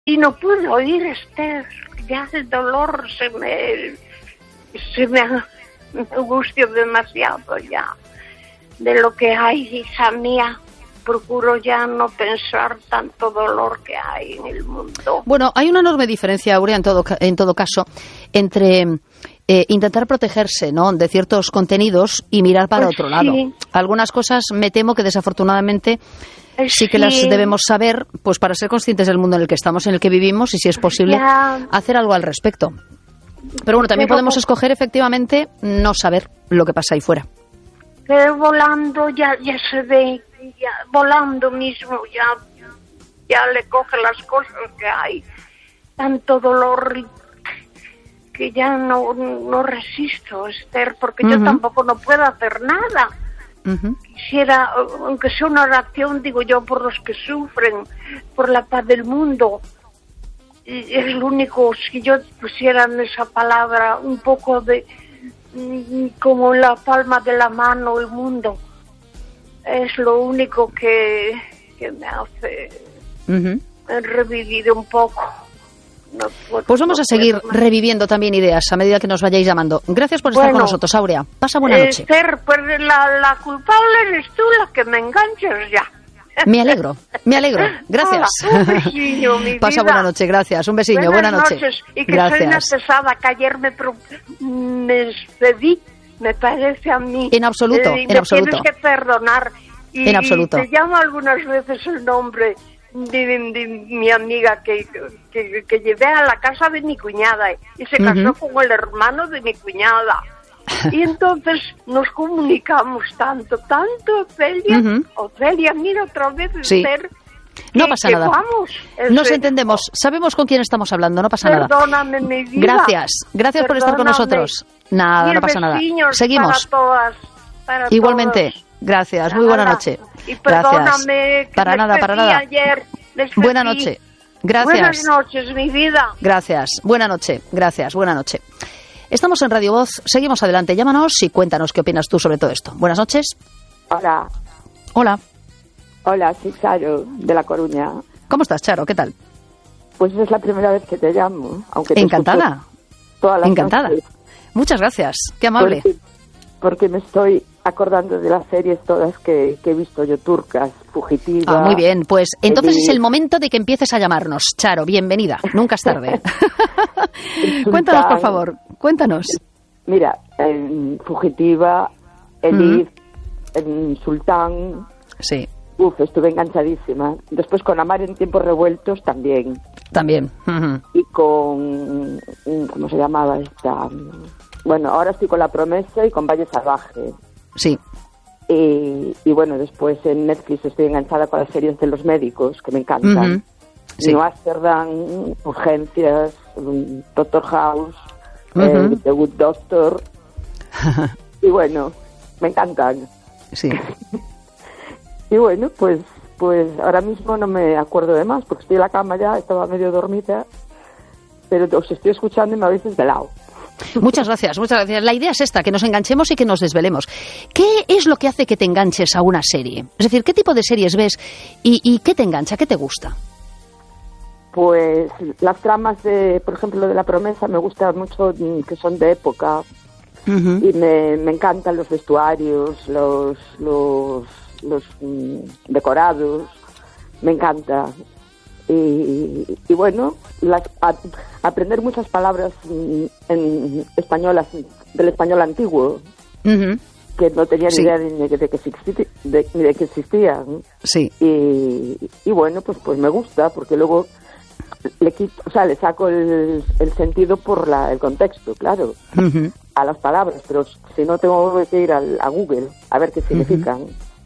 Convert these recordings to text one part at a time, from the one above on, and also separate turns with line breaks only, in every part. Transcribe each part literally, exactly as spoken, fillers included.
Y no puedo oír, Esther, ya el dolor se me, se me angustia demasiado ya de lo que hay, hija mía. Procuro ya no pensar tanto dolor que hay en el mundo.
Bueno, hay una enorme diferencia, Aurea, en todo, en todo caso, entre eh, intentar protegerse, ¿no?, de ciertos contenidos y mirar para
Pues
otro
sí.
lado. Algunas cosas me temo que desafortunadamente
Eh,
sí que
sí.
las debemos saber, pues para ser conscientes del mundo en el que estamos, en el que vivimos, y si es posible,
Ya.
hacer algo al respecto. Pero bueno, también
Pero-
podemos escoger efectivamente no saber lo que pasa ahí fuera.
Pero volando ya, ya se ve, ya, volando mismo ya, ya le coge las cosas que hay. Tanto dolor que ya no, no resisto, Esther, porque yo
Ujú.
tampoco no puedo hacer nada.
Ujú.
Quisiera, aunque sea una oración, digo yo, por los que sufren, por la paz del mundo. Y es lo único, si yo pusiera en esa palabra un poco de, mm, como en la palma de la mano, el mundo, es lo único que, que me hace
Ujú.
revivir un poco. No puedo-
Pues vamos
no
a seguir
puedo más.
reviviendo también ideas a medida que nos vayáis llamando. Gracias por estar
Bueno,
con nosotros, Aurea. Pasa buena
Eh,
noche.
Esther, pues la, la culpable eres tú, la que me enganchas ya.
Me alegro, me alegro. Gracias.
Hola, un besillo, mi
Pasa
vida.
buena noche, gracias. Un besiño, buena
Buenas
noche.
noches. Y que soy una
Gracias.
pesada, que ayer me, pro- me despedí, me parece a mí.
En absoluto,
Eh, y
en
me
absoluto.
tienes que perdonar. Y,
En absoluto.
y te llamo algunas veces el nombre de, de- de mi amiga que, que, que llevé a la casa de mi cuñada y se casó
Ujú.
con el hermano de mi cuñada. Y entonces nos comunicamos tanto, tanto, Ofelia.
Ujú.
Ofelia, mira otra vez,
Sí.
Esther.
No
que-
pasa
que
nada.
Vamos,
Nos
ese-
entendemos, sabemos con quién estamos hablando, no pasa nada.
Perdóname, mi vida.
Gracias, gracias por estar con
Perdóname.
nosotros. Nada,
Mil
no pasa nada.
besiños
Seguimos.
Para todas, para
Igualmente,
todos.
gracias, muy buena
Nada.
noche.
Y
Gracias.
perdóname que
Para
les
nada, para
pedí
nada.
ayer, les
Buena
pedí.
noche. Gracias.
Buenas noches, mi vida.
Gracias. Buena noche. Gracias. Buena noche. Estamos en Radio Voz. Seguimos adelante. Llámanos y cuéntanos qué opinas tú sobre todo esto. Buenas noches.
Hola,
Hola.
hola, soy Charo, de La Coruña.
¿Cómo estás, Charo? ¿Qué tal?
Pues es la primera vez que te llamo, aunque te
Encantada.
escucho todas las
Encantada.
noches,
Muchas gracias. Qué amable.
Porque, porque me estoy acordando de las series todas que, que he visto yo, turcas, Fugitiva.
Ah, muy bien. Pues entonces
Elite.
es el momento de que empieces a llamarnos. Charo, bienvenida. Nunca es tarde. Cuéntanos, por favor. Cuéntanos.
Mira, en Fugitiva, Elite, en Sultán,
Sí,
uf, estuve enganchadísima. Después con Amar en tiempos revueltos también.
también. Ujú.
Y con, ¿cómo se llamaba esta? Bueno, ahora estoy con La Promesa y con Valle Salvaje.
Sí.
Y, y bueno, después en Netflix estoy enganchada con las series de los médicos, que me encantan.
Ujú. Sí.
New Amsterdam, Urgencias, mm, Doctor House,
Ujú.
eh, The Good Doctor. Y bueno, me encantan.
Sí.
Y bueno, pues pues ahora mismo no me acuerdo de más, porque estoy en la cama ya, estaba medio dormida, pero os estoy escuchando y me habéis desvelado.
Muchas gracias, muchas gracias. La idea es esta, que nos enganchemos y que nos desvelemos. ¿Qué es lo que hace que te enganches a una serie? Es decir, ¿qué tipo de series ves y, y qué te engancha, qué te gusta?
Pues las tramas de, por ejemplo, de La Promesa me gustan mucho, mm, que son de época,
Ujú.
y me, me encantan los vestuarios, los los, los mm, decorados, me encanta. Y, y bueno, las, a- aprender muchas palabras mm, en españolas, del español antiguo,
Ujú.
que no tenía ni
Sí.
idea ni de, de que existi- de- ni de que existían.
Sí.
Y, y bueno, pues pues me gusta, porque luego le quito, o sea, le saco el, el sentido por la, el contexto, claro,
Ujú.
a las palabras, pero si no tengo que ir al, a Google a ver qué significan.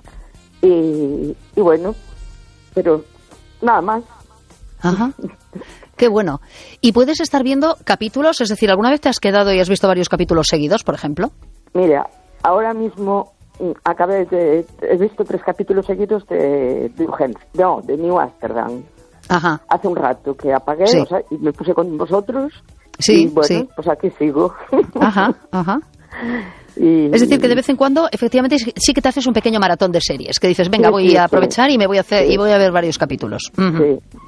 y, y bueno, pero nada más.
Ajá. Qué bueno. ¿Y puedes estar viendo capítulos? Es decir, ¿alguna vez te has quedado y has visto varios capítulos seguidos, por ejemplo?
Mira, ahora mismo mm, acabé de, he visto tres capítulos seguidos de, de Urgencia, no, de New Amsterdam.
Ajá.
Hace un rato que apagué,
Sí.
o sea, y me puse con vosotros.
Sí,
y bueno,
sí.
pues aquí sigo.
Ajá, ajá.
Y-
Es decir, que de vez en cuando, efectivamente, sí que te haces un pequeño maratón de series, que dices, venga,
Sí,
voy
sí,
a
sí.
aprovechar y me voy a hacer
Sí.
y voy a ver varios capítulos. Ujú.
Sí.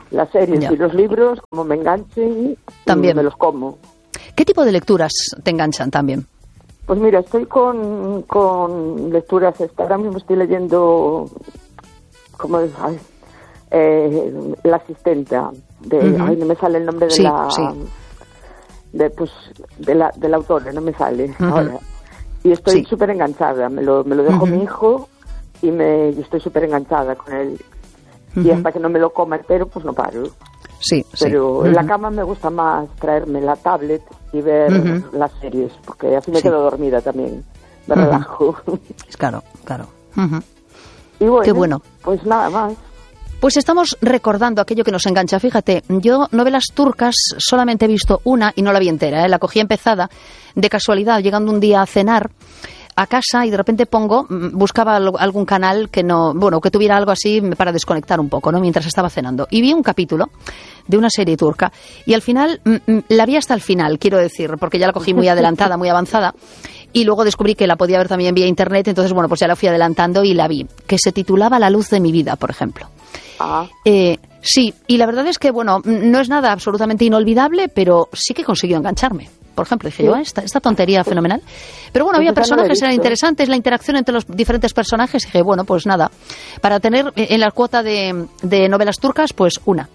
Las series
Ya.
y los libros, como me enganchen,
También.
me los como.
¿Qué tipo de lecturas te enganchan también?
Pues mira, estoy con, con lecturas. Ahora mismo estoy leyendo, como ay, eh, La asistenta de,
Uh-huh.
ay, no me sale el nombre de
Sí,
la,
sí.
de pues de la de la autora, no me sale
Uh-huh.
ahora. Y estoy
Sí.
súper enganchada. Me lo me lo dejó
Uh-huh.
mi hijo y me y estoy súper enganchada con él. Y
Uh-huh.
hasta que no me lo coma entero, pues no paro.
Sí, sí.
Pero en la
Ujú.
cama me gusta más traerme la tablet y ver
Ujú.
las series, porque así me
Sí.
quedo dormida también, me
Ujú.
relajo.
Claro, claro. Ujú.
Y bueno,
Qué bueno.
pues nada más.
Pues estamos recordando aquello que nos engancha. Fíjate, yo novelas turcas solamente he visto una y no la vi entera, ¿eh? La cogí empezada de casualidad, llegando un día a cenar a casa y de repente pongo, mm, buscaba al- algún canal que no, bueno, que tuviera algo así para desconectar un poco, ¿no? Mientras estaba cenando. Y vi un capítulo de una serie turca y al final, mm, mm, la vi hasta el final, quiero decir, porque ya la cogí muy adelantada, muy avanzada. Y luego descubrí que la podía ver también vía internet, entonces, bueno, pues ya la fui adelantando y la vi, que se titulaba La luz de mi vida, por ejemplo.
Ah,
Eh, sí, y la verdad es que, bueno, no es nada absolutamente inolvidable, pero sí que consiguió engancharme. Por ejemplo, dije
Sí.
yo, "Ah, esta, esta tontería fenomenal". Pero bueno,
Pues
había
esa no la he
personajes, eran
visto.
interesantes, la interacción entre los diferentes personajes. Y dije, bueno, pues nada, para tener en la cuota de, de novelas turcas, pues una.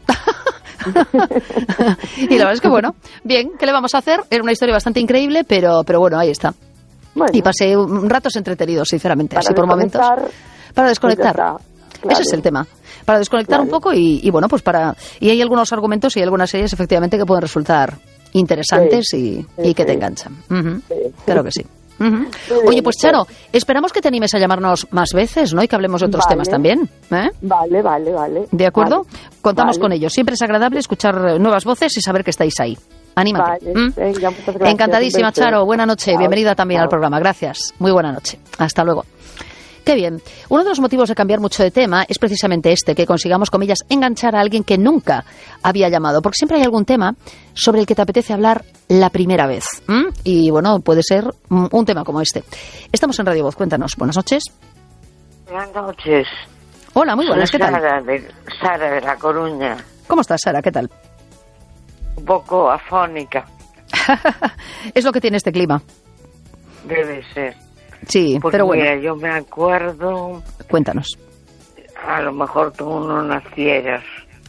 Y la verdad es que, bueno, bien, ¿qué le vamos a hacer? Era una historia bastante increíble, pero, pero bueno, ahí está.
bueno,
Y pasé un- ratos entretenidos, sinceramente,
para
así por momentos.
desconectar,
Para
pues
desconectar.
ya está, claro.
Ese es el tema. Para desconectar
Claro.
un poco y, y, bueno, pues para... Y hay algunos argumentos y hay algunas series, efectivamente, que pueden resultar interesantes
Sí,
y,
sí,
y que te
sí.
enganchan. Ujú.
Sí.
Claro que sí. Ujú.
Muy
Oye,
bien,
pues
doctor.
Charo, esperamos que te animes a llamarnos más veces, ¿no? Y que hablemos de otros
Vale.
temas también. ¿eh?
Vale, vale, vale.
¿De acuerdo?
Vale.
Contamos
Vale.
con ello. Siempre es agradable escuchar eh, nuevas voces y saber que estáis ahí. Anímate.
Vale,
¿Mm?
venga, muchas gracias.
Encantadísima,
Un beso.
Charo. Buena noche.
Chao,
Bienvenida también
chao.
al programa. Gracias. Muy buena noche. Hasta luego. Qué bien. Uno de los motivos de cambiar mucho de tema es precisamente este, que consigamos, comillas, enganchar a alguien que nunca había llamado. Porque siempre hay algún tema sobre el que te apetece hablar la primera vez. ¿m? Y bueno, puede ser mm, un tema como este. Estamos en Radio Voz. Cuéntanos. Buenas noches.
Buenas noches.
Hola, muy buenas.
Soy
¿Qué tal?
Sara de, Sara de La Coruña.
¿Cómo estás, Sara? ¿Qué tal?
Un poco afónica,
Es lo que tiene este clima.
debe ser.
Sí,
Pues
pero bueno,
mira, yo me acuerdo,
cuéntanos.
a lo mejor tú no nacieras,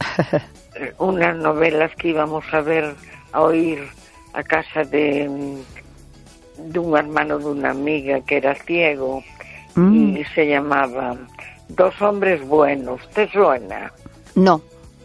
unas novelas que íbamos a ver, a oír a casa de, de un hermano de una amiga que era ciego
Mm,
y se llamaba Dos hombres buenos. ¿Te suena?
no,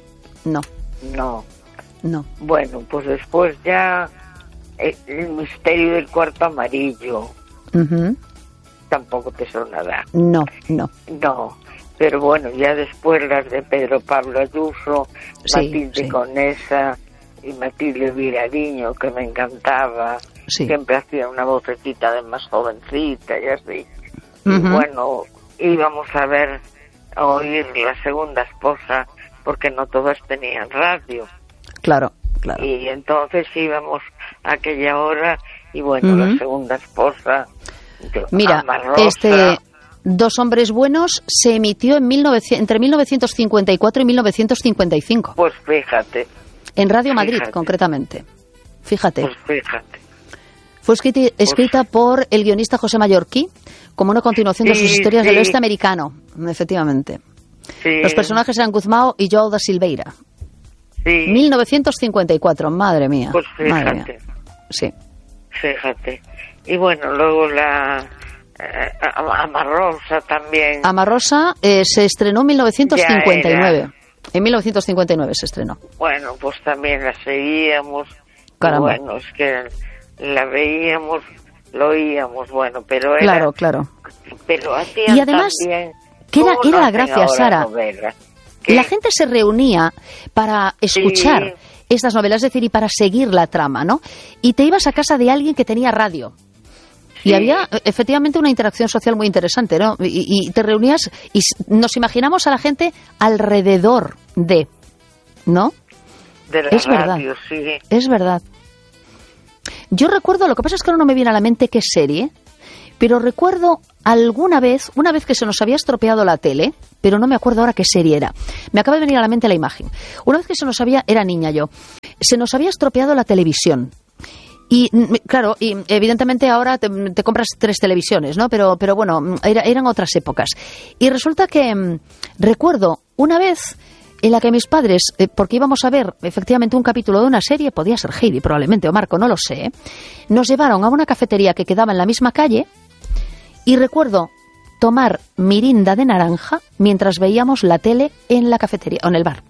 no,
No.
no.
Bueno, pues después ya eh, el misterio del cuarto amarillo.
Ujú.
Tampoco te sonará.
No, no.
No, pero bueno, ya después las de Pedro Pablo Ayuso,
Sí,
Matilde
sí.
Conesa y Matilde Viradiño, que me encantaba.
Sí.
Siempre hacía una vocecita de más jovencita y así. Y
Ujú.
bueno, íbamos a ver, a oír La segunda esposa, porque no todas tenían radio.
Claro, claro.
Y entonces íbamos a aquella hora y bueno,
Ujú.
La segunda esposa... de
Mira,
Ama Rosa,
este Dos hombres buenos se emitió en mil novecientos, entre mil novecientos cincuenta y cuatro y mil novecientos cincuenta y cinco.
Pues fíjate,
En Radio Madrid,
fíjate.
concretamente. Fíjate.
pues fíjate.
Fue escrita, escrita por el guionista José Mallorquí como una continuación de
Sí,
sus historias
sí.
del oeste americano, efectivamente.
Sí,
Los personajes eran Guzmao y Joel da Silveira.
sí,
mil novecientos cincuenta y cuatro, madre mía.
pues
madre mía.
fíjate,
Sí.
fíjate. Y bueno, luego la eh, Ama Rosa también.
Amarrosa eh, se estrenó en mil novecientos cincuenta y nueve.
Ya era.
En mil novecientos cincuenta y nueve se estrenó.
Bueno, pues también la seguíamos.
Caramba.
Bueno, es que la veíamos, lo oíamos, bueno, pero era...
Claro, claro.
Pero hacían
Y además,
también...
que era-
¿cómo
era
no
la
hacen
gracia,
ahora
Sara?
novelas? Que-
La gente se reunía para escuchar estas novelas, es decir, y para seguir la trama, ¿no? Y te ibas a casa de alguien que tenía radio. Y
Sí.
había eh, efectivamente una interacción social muy interesante, ¿no? Y, y te reunías y s- nos imaginamos a la gente alrededor de, ¿no?
De la
es verdad.
radio, sí.
Es verdad. Yo recuerdo, lo que pasa es que ahora no me viene a la mente qué serie, pero recuerdo alguna vez, una vez que se nos había estropeado la tele, pero no me acuerdo ahora qué serie era. Me acaba de venir a la mente la imagen. Una vez que se nos había, era niña yo, se nos había estropeado la televisión. Y claro, y evidentemente ahora te, te compras tres televisiones, ¿no? Pero, pero bueno, era, eran otras épocas. Y resulta que mmm, recuerdo una vez en la que mis padres, eh, porque íbamos a ver efectivamente un capítulo de una serie, podía ser Heidi probablemente, o Marco, no lo sé, ¿eh? Nos llevaron a una cafetería que quedaba en la misma calle y recuerdo tomar mirinda de naranja mientras veíamos la tele en la cafetería, o en el bar.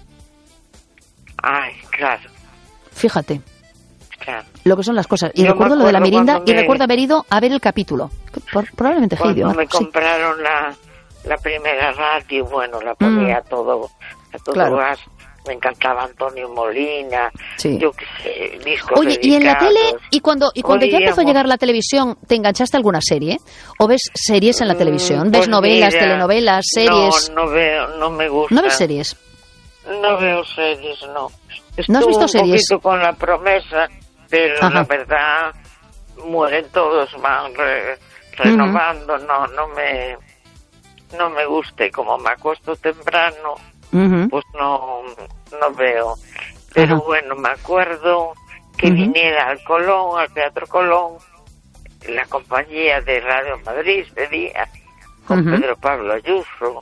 Ay, claro.
Fíjate.
Claro.
Lo que son las cosas. Y
Yo
recuerdo lo de la mirinda
me...
y recuerdo haber ido a ver el capítulo. Por, probablemente Heidi.
Cuando me
sí.
compraron la, la primera radio, bueno, la ponía mm. todo, a todo
claro.
gas. Me encantaba Antonio Molina,
sí.
yo qué sé, discos
Oye,
dedicados.
¿y en la tele, y cuando, y cuando ya empezó a llegar la televisión, te enganchaste a alguna serie? ¿O ves series en la televisión? ¿Ves
pues
novelas,
mira,
telenovelas, series?
No, no veo, no me gusta.
¿No ves series?
No veo series, no. Estuve
¿No has visto
un
series?
poquito con La Promesa, pero
Ajá.
la verdad mueren todos, van re, renovando, uh-huh. no, no me, no me gusta, y como me acuesto temprano, uh-huh. pues no, no veo. Pero uh-huh. bueno, me acuerdo que uh-huh. viniera al Colón, al Teatro Colón, la compañía de Radio Madrid de día, con uh-huh. Pedro Pablo Ayuso,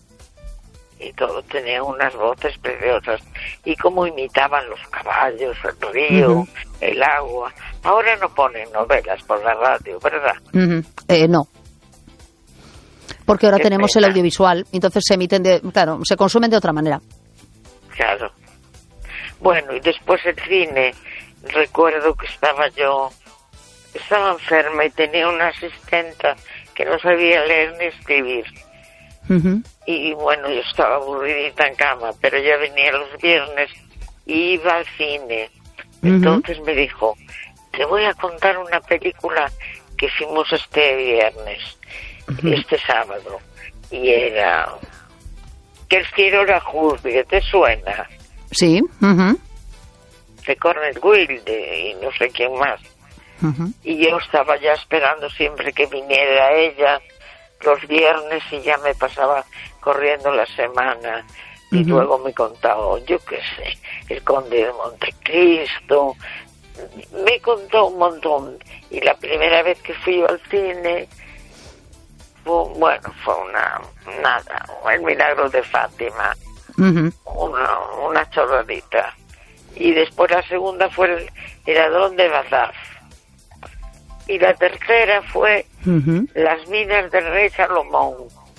y todo, tenía unas voces preciosas, y cómo imitaban los caballos, el río, uh-huh. el agua. Ahora no ponen novelas por la radio, ¿verdad?
Uh-huh. Eh, no. Porque ahora
Qué
tenemos
pena.
el audiovisual, entonces se emiten de, claro, se consumen de otra manera.
Claro. Bueno, y después el cine, recuerdo que estaba yo, estaba enferma y tenía una asistenta que no sabía leer ni escribir.
Uh-huh.
Y bueno, yo estaba aburridita en cama, pero ya venía los viernes y iba al cine. Uh-huh. Entonces me dijo, te voy a contar una película que hicimos este viernes, uh-huh. este sábado, y era Que el cielo la juzgue, ¿te suena?
Sí. Uh-huh.
De Cornel Wilde y no sé quién más.
Uh-huh.
Y yo estaba ya esperando siempre que viniera ella los viernes y ya me pasaba corriendo la semana. Y uh-huh. luego me contaba, yo qué sé, el Conde de Montecristo. Me contó un montón. Y la primera vez que fui al cine, fue, bueno, fue una, nada, el milagro de Fátima. Uh-huh. Una, una chorradita. Y después la segunda fue el, el ladrón de Bazar. Y la tercera fue uh-huh. Las minas del rey Salomón.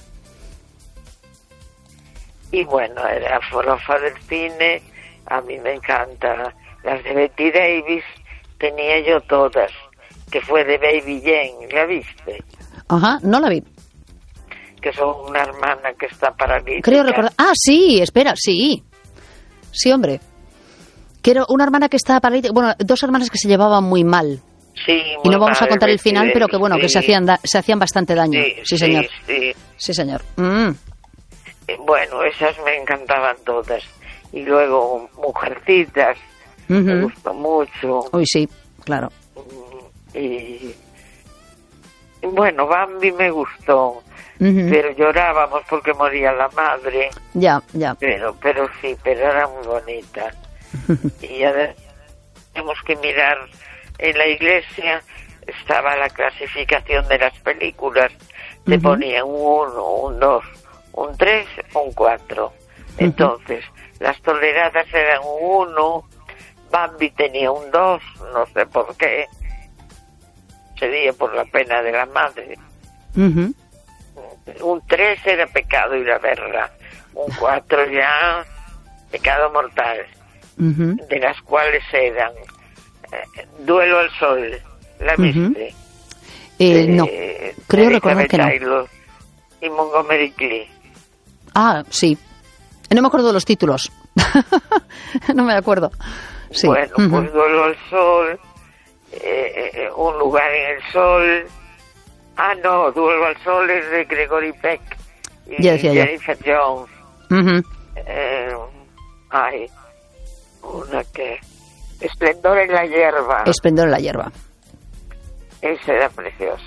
Y bueno, era forofa del cine, a mí me encanta. Las de Betty Davis tenía yo todas, que fue de Baby Jane, ¿la viste?
Ajá, no la vi.
Que son una hermana que está paralítica.
Creo recordar. Ah, sí, espera, sí. Sí, hombre. Que era una hermana que estaba paralítica. Bueno, dos hermanas que se llevaban muy mal.
Sí,
y no vamos a contar el final,
Davis,
pero que bueno,
sí.
que se hacían da- se hacían bastante daño.
Sí,
sí señor.
Sí, sí.
Sí, señor. Mm.
Bueno, esas me encantaban todas. Y luego Mujercitas, uh-huh. me gustó mucho.
Uy, sí, claro.
Y bueno, Bambi me gustó, uh-huh. pero llorábamos porque moría la madre.
Ya, ya.
Pero, pero sí, pero era muy bonita. Y ya tenemos que mirar, en la iglesia estaba la clasificación de las películas, te uh-huh. ponían un uno, un dos, un tres, un cuatro. Entonces, uh-huh. las toleradas eran un uno, Bambi tenía un dos, no sé por qué, sería por la pena de la madre.
Uh-huh.
Un tres era pecado ir a verla, un cuatro ya pecado mortal, uh-huh. de las cuales eran eh, Duelo al Sol, ¿la viste?
Uh-huh. Eh, no,
eh,
creo recordar que no.
Taylor y Montgomery Clift.
Ah, sí. No me acuerdo de los títulos. No me acuerdo. Sí.
Bueno,
uh-huh.
pues Duelo al Sol, eh, eh, Un lugar en el sol. Ah, no, Duelo al Sol es de Gregory Peck y
ya decía
Jennifer
yo.
Jones.
Uh-huh.
Eh, ay, una que... Esplendor en la hierba.
Esplendor en la hierba.
Esa era preciosa.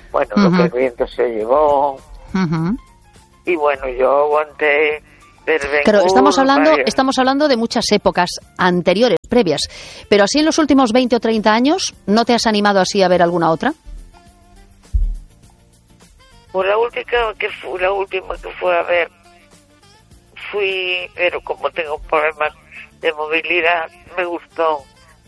bueno,
Uh-huh.
lo que el viento se llevó.
Uh-huh.
Y bueno, yo aguanté ver Ben-Hur.
Pero estamos hablando,
varias-
estamos hablando de muchas épocas anteriores, previas. Pero así en los últimos veinte o treinta años, ¿no te has animado así a ver alguna otra?
Pues la última que fue, la última que fue a ver, fui, pero como tengo problemas de movilidad, me gustó.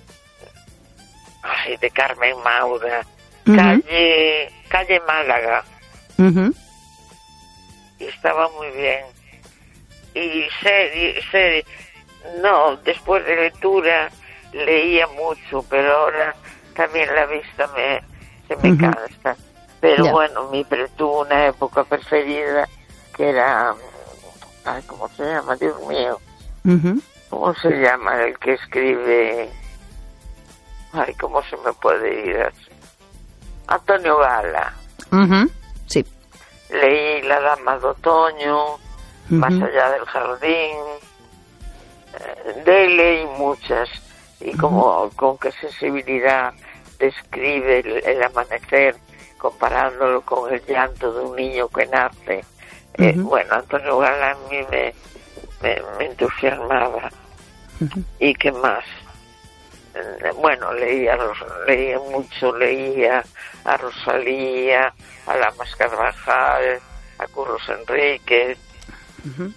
Ay, de Carmen Maura,
Uh-huh.
calle, calle Málaga,
Uh-huh.
y estaba muy bien. Y serie, serie, no, después de lectura leía mucho, pero ahora también la vista me, se me
Uh-huh.
cansa. Pero
Ya.
bueno, mi pre- tuve una época preferida que era, ay, ¿cómo se llama? Dios mío,
Uh-huh.
¿cómo se llama el que escribe? Ay, ¿cómo se me puede ir? Antonio Gala.
Uh-huh. Sí.
Leí La Dama de Otoño,
Uh-huh.
Más allá del jardín, eh, de él leí muchas, y como con qué sensibilidad describe el, el amanecer, comparándolo con el llanto de un niño que nace. Eh,
Ujú.
bueno, Antonio Gala a mí me, me, me entusiasmaba.
Ujú.
¿Y qué más? Eh, Bueno, leía, Ros- leía mucho, leía a Rosalía, a Lamas Carvajal, a Curros Enríquez.
Ujú.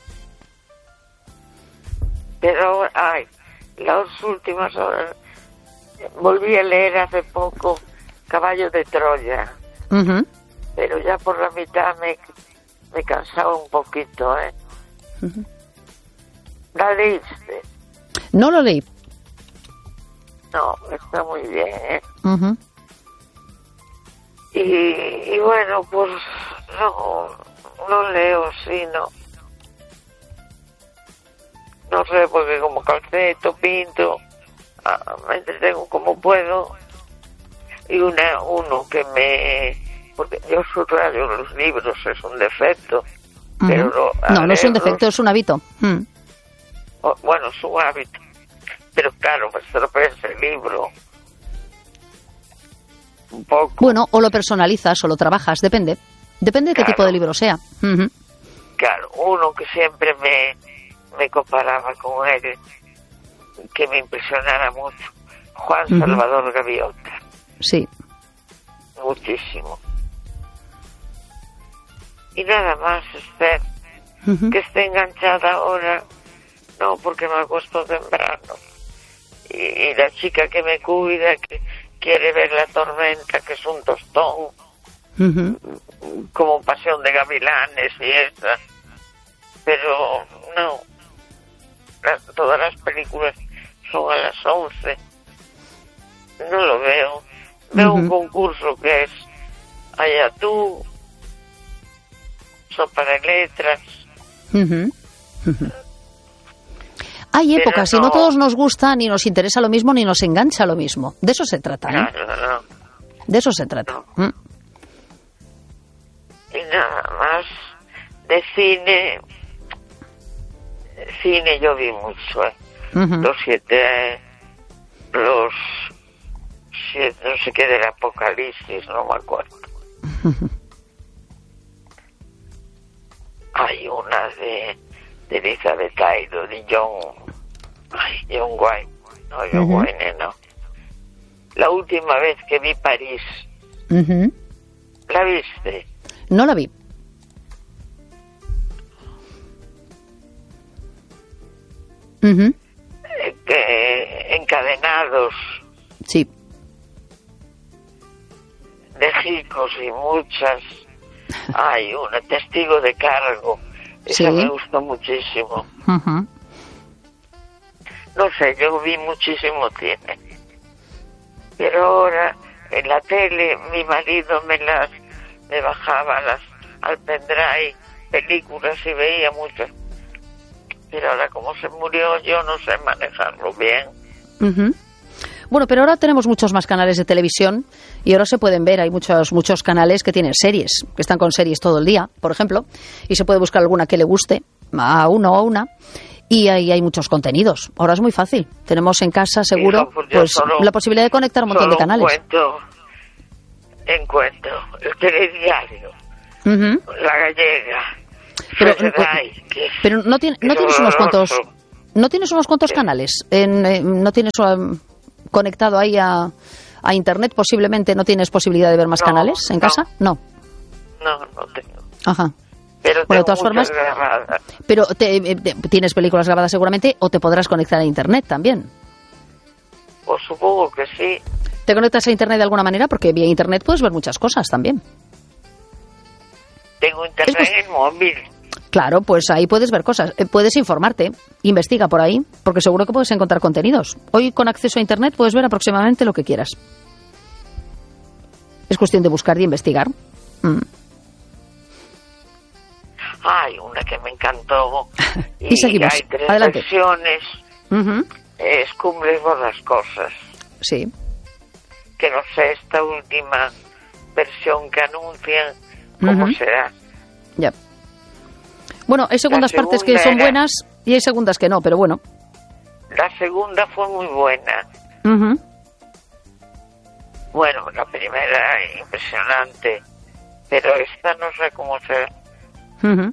Pero, ay, las últimas horas, volví a leer hace poco Caballo de Troya,
Ujú.
pero ya por la mitad me, me cansaba un poquito, ¿eh?
Ujú.
¿La leíste?
No lo leí.
No, está muy bien, ¿eh?
Ujú.
Y, y bueno, pues no, no leo, sí, no. No sé, porque como calceto, pinto, ah, me entretengo como puedo. Y una uno que me... Porque yo subrayo los libros, es un defecto. Pero
Ujú.
lo-
No, no es un
leerlos-
defecto, es un hábito. Mm.
o- bueno, es un hábito. Pero claro, me estropeas el libro. Un poco.
Bueno, o lo personalizas o lo trabajas, depende. Depende de qué
Claro.
tipo de libro sea. Ujú.
Claro, uno que siempre me, me comparaba con él, que me impresionara mucho, Juan
Ujú.
Salvador Gaviota,
Sí.
muchísimo. Y nada más, Esther,
Ujú.
que esté enganchada ahora, no, porque me acuesto temprano. Y, y la chica que me cuida, que quiere ver La Tormenta, que es un tostón,
Ujú.
como Pasión de Gavilanes y esa. Pero no, las- todas las películas son a las once. No lo veo. Veo un
Ujú.
concurso que es Allá tú, Sopa de Letras.
Ujú. Ujú. Hay
Pero
épocas, y no
no-
todos nos gusta, ni nos interesa lo mismo, ni nos engancha lo mismo. De eso se trata, ¿eh?
Claro, no.
De eso se trata. Mm.
Y nada más. De cine, cine yo vi mucho, ¿eh?
Ujú.
Los siete, los siete, no sé qué del Apocalipsis, no me acuerdo. Hay una de, de Elizabeth Taylor, de John, ay, John Wayne, no, John
Ujú.
Wayne, no. La última vez que vi París,
Ujú.
¿la viste?
No la vi. Ujú.
Eh, que, encadenados
Sí.
de ricos y muchas. Hay una testigo de cargo. Esa
Sí.
me gustó muchísimo.
Ujú.
No sé, yo vi muchísimo cine. Pero ahora en la tele mi marido me las me bajaba las al pendrive películas y veía muchas. Pero ahora como se murió yo no sé manejarlo bien.
Ujú. Bueno, pero ahora tenemos muchos más canales de televisión y ahora se pueden ver, hay muchos muchos canales que tienen series, que están con series todo el día, por ejemplo, y se puede buscar alguna que le guste a uno o a una, y ahí hay muchos contenidos. Ahora es muy fácil, tenemos en casa seguro
Hijo, pues yo
pues
solo-
la posibilidad de conectar un montón
Solo
de canales.
un cuento. encuentro el telediario,
Uh-huh.
La Gallega,
Pero,
Federay, que,
pero no, tiene,
que
no tienes unos cuantos,
horroroso.
no tienes unos cuantos canales, en, eh, no tienes um, conectado ahí a, a internet, posiblemente no tienes posibilidad de ver más
No,
canales en
no.
casa, no.
No, no tengo.
Ajá.
Pero
Bueno, de
tengo
todas formas,
muchas grabadas.
pero te, eh, te- tienes películas grabadas seguramente o te podrás conectar a internet también.
Pues supongo que sí.
¿Te conectas a internet de alguna manera? Porque vía internet puedes ver muchas cosas también.
Tengo internet
Es
en el móvil.
Claro, pues ahí puedes ver cosas. Eh, Puedes informarte, investiga por ahí, porque seguro que puedes encontrar contenidos. Hoy con acceso a internet puedes ver aproximadamente lo que quieras. Es cuestión de buscar y investigar. Mm.
Hay una que me encantó.
Y seguimos.
Hay tres
Adelante.
versiones.
Ujú.
Es Cumbres Borrascosas.
Sí.
Que no sé, esta última versión que anuncian, ¿cómo
Ujú.
será?
Ya. Bueno, hay segundas
La
partes que
segunda
son
era-
buenas y hay segundas que no, pero bueno.
La segunda fue muy buena.
Ujú.
Bueno, la primera impresionante. Pero esta no sé cómo será.
Ujú.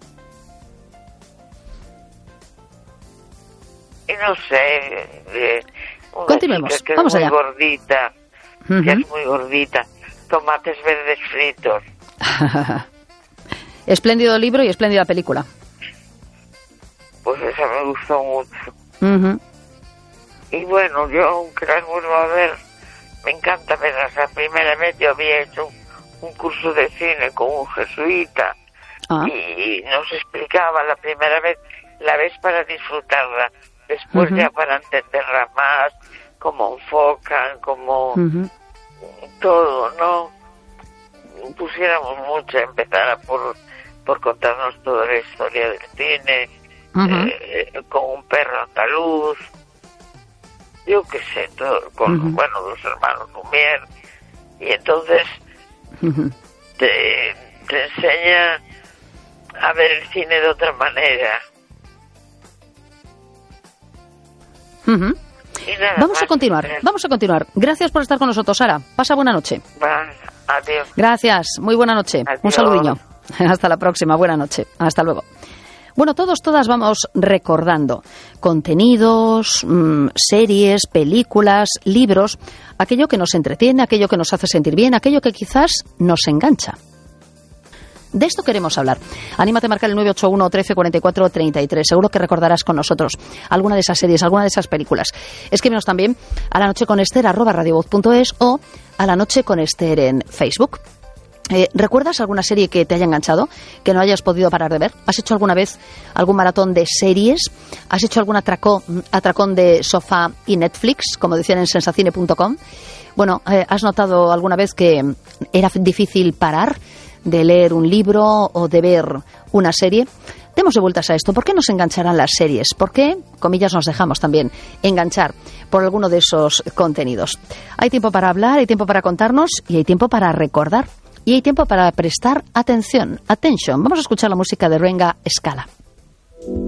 Y no sé. eh, una
Continuemos,
chica que
vamos
es muy
allá.
gordita. Que
Ujú.
es muy gordita. Tomates verdes fritos.
Espléndido libro y espléndida película.
Pues esa me gustó mucho.
Ujú.
Y bueno, yo aunque las vuelvo a ver, me encanta verlas. La primera vez yo había hecho un, un curso de cine con un jesuita
Ah.
y nos explicaba la primera vez, la vez para disfrutarla, después
Ujú.
ya para entenderla más, cómo enfocan, cómo
Ujú.
todo, ¿no? Pusiéramos mucho, empezara por, por contarnos toda la historia del cine,
Ujú.
eh, con un perro andaluz, yo qué sé, todo, con,
Ujú.
bueno, los hermanos Lumière, y entonces
Ujú.
te, te enseña a ver el cine de otra manera.
Ujú.
Y nada
Vamos a
más.
continuar, vamos a continuar. Gracias por estar con nosotros, Sara. Pasa buena noche.
Va, adiós.
Gracias, muy buena noche. Un
Adiós.
saludiño. Hasta la próxima, buena noche. Hasta luego. Bueno, todos, todas vamos recordando contenidos, mmm, series, películas, libros, aquello que nos entretiene, aquello que nos hace sentir bien, aquello que quizás nos engancha. De esto queremos hablar. Anímate a marcar el nueve ocho uno, trece, cuarenta y cuatro, treinta y tres. Seguro que recordarás con nosotros alguna de esas series, alguna de esas películas. Escríbenos también a la noche con Esther arroba radiovoz punto es o a la noche con Esther en Facebook. Eh, ¿Recuerdas alguna serie que te haya enganchado, que no hayas podido parar de ver? ¿Has hecho alguna vez algún maratón de series? ¿Has hecho algún atracón, atracón de sofá y Netflix, como decían en sensacine punto com? Bueno, eh, ¿has notado alguna vez que era difícil parar de leer un libro o de ver una serie? Demos de vueltas a esto. ¿Por qué nos engancharán las series? ¿Por qué, comillas, nos dejamos también enganchar por alguno de esos contenidos? Hay tiempo para hablar, hay tiempo para contarnos y hay tiempo para recordar. Y hay tiempo para prestar atención. Attention. Vamos a escuchar la música de Renga Scala.